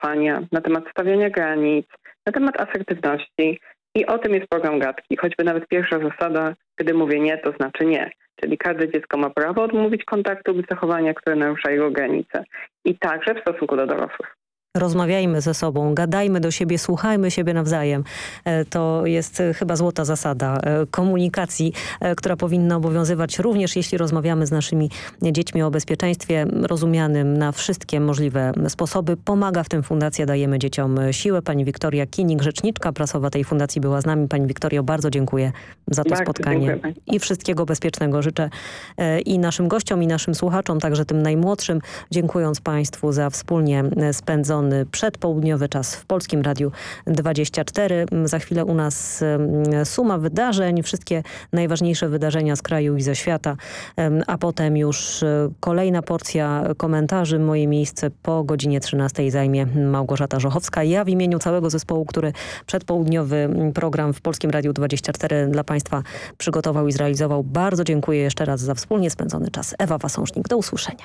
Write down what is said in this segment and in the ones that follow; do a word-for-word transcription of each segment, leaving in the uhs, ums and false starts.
zaufania, na temat stawiania granic, na temat asertywności. I o tym jest program Gadki. Choćby nawet pierwsza zasada, gdy mówię nie, to znaczy nie. Czyli każde dziecko ma prawo odmówić kontaktu lub zachowania, które narusza jego granice. I także w stosunku do dorosłych. Rozmawiajmy ze sobą, gadajmy do siebie, słuchajmy siebie nawzajem. To jest chyba złota zasada komunikacji, która powinna obowiązywać również jeśli rozmawiamy z naszymi dziećmi o bezpieczeństwie rozumianym na wszystkie możliwe sposoby. Pomaga w tym Fundacja Dajemy Dzieciom Siłę. Pani Wiktoria Kinig, rzeczniczka prasowa tej fundacji, była z nami. Pani Wiktorio, bardzo dziękuję za to bardzo spotkanie. I wszystkiego bezpiecznego życzę i naszym gościom, i naszym słuchaczom, także tym najmłodszym. Dziękując Państwu za wspólnie spędzony przedpołudniowy czas w Polskim Radiu dwadzieścia cztery. Za chwilę u nas suma wydarzeń, wszystkie najważniejsze wydarzenia z kraju i ze świata, a potem już kolejna porcja komentarzy. Moje miejsce po godzinie trzynastej zajmie Małgorzata Żochowska. Ja w imieniu całego zespołu, który przedpołudniowy program w Polskim Radiu dwadzieścia cztery dla Państwa przygotował i zrealizował, bardzo dziękuję jeszcze raz za wspólnie spędzony czas. Ewa Wasążnik, do usłyszenia.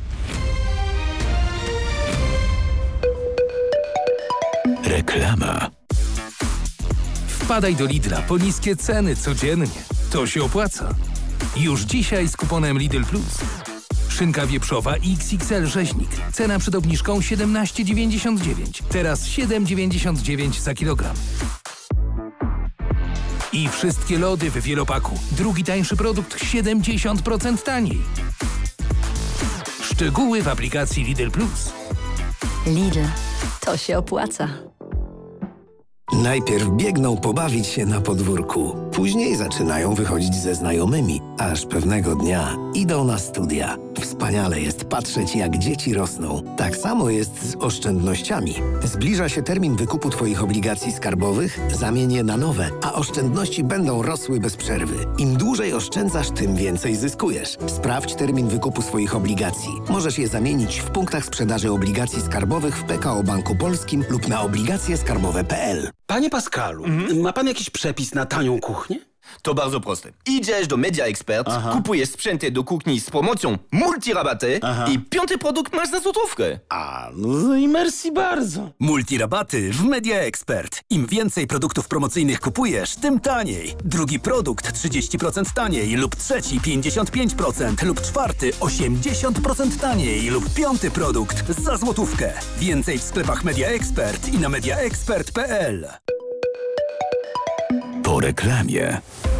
Reklama. Wpadaj do Lidla po niskie ceny codziennie. To się opłaca. Już dzisiaj z kuponem Lidl Plus. Szynka wieprzowa X X L rzeźnik. Cena przed obniżką siedemnaście dziewięćdziesiąt dziewięć. Teraz siedem dziewięćdziesiąt dziewięć za kilogram. I wszystkie lody w wielopaku. Drugi tańszy produkt siedemdziesiąt procent taniej. Szczegóły w aplikacji Lidl Plus. Lidl. To się opłaca. Najpierw biegną pobawić się na podwórku. Później zaczynają wychodzić ze znajomymi. Aż pewnego dnia idą na studia. Wspaniale jest patrzeć, jak dzieci rosną. Tak samo jest z oszczędnościami. Zbliża się termin wykupu Twoich obligacji skarbowych, zamień je na nowe, a oszczędności będą rosły bez przerwy. Im dłużej oszczędzasz, tym więcej zyskujesz. Sprawdź termin wykupu swoich obligacji. Możesz je zamienić w punktach sprzedaży obligacji skarbowych w P K O Banku Polskim lub na obligacje skarbowe kropka p l. Panie Pascalu, mm? ma pan jakiś przepis na tanią kuchnię? To bardzo proste. Idziesz do Media Expert, Aha. kupujesz sprzęty do kuchni z promocją multirabaty Aha. i piąty produkt masz za złotówkę. A, no i merci bardzo. Multirabaty w Media Expert. Im więcej produktów promocyjnych kupujesz, tym taniej. Drugi produkt trzydzieści procent taniej lub trzeci pięćdziesiąt pięć procent lub czwarty osiemdziesiąt procent taniej lub piąty produkt za złotówkę. Więcej w sklepach Media Expert i na media expert kropka p l. Po reklamie.